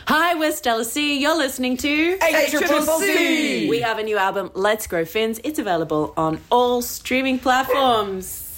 Hi, we're Stella C. You're listening to ACCC. We have a new album, Let's Grow Fins. It's available on all streaming platforms.